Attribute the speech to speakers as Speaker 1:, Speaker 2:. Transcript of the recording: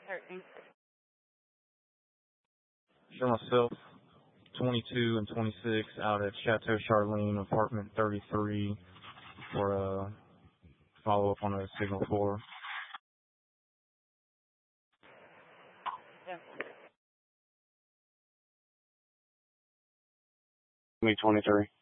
Speaker 1: 13.
Speaker 2: Show myself 22 and 26 out at Chateau Charlene, apartment 33 for a follow-up on a signal 4.
Speaker 1: Yeah.
Speaker 3: Me 23.